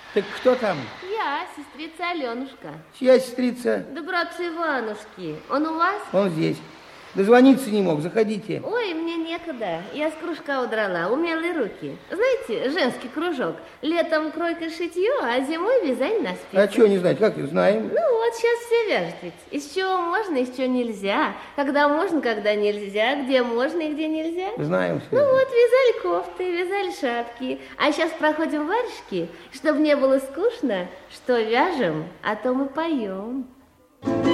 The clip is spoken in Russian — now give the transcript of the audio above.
Так кто там? Я, сестрица Аленушка. Чья сестрица? Да братца Иванушки. Он у вас? Он здесь. Дозвониться не мог, заходите. Ой, мне некогда. Я с кружка удрала, умелые руки. Знаете, женский кружок. Летом кройка шитье, а зимой вязание на спицах. А что не знать, как их знаем? Ну вот сейчас все вяжут ведь. Из чего можно, из чего нельзя. Когда можно, когда нельзя. Где можно и где нельзя. Знаем все. Ну вот, вязали кофты, вязали шапки. А сейчас проходим варежки, чтобы не было скучно, что вяжем, а то мы поем.